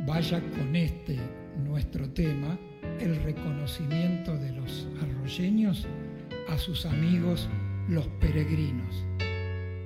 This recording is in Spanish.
vaya con este nuestro tema, el reconocimiento de los arroyeños a sus amigos los peregrinos.